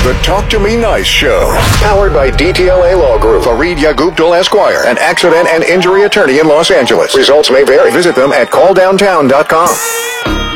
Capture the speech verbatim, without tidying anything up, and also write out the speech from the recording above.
The Talk to Me Nice Show. Powered by D T L A Law Group, Fareed Yaguptal Esquire, an accident and injury attorney in Los Angeles. Results may vary. Visit them at call downtown dot com.